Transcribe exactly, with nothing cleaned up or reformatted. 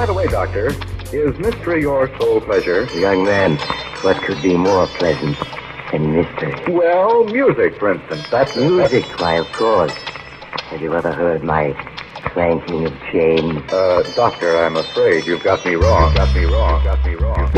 by the way, Doctor, is mystery your sole pleasure? Young man, what could be more pleasant than mystery? Well, music, for instance. That's Music, why, of course. Have you ever heard my clanking of chains? Uh, Doctor, I'm afraid you've got me wrong. Got me wrong. Got me wrong.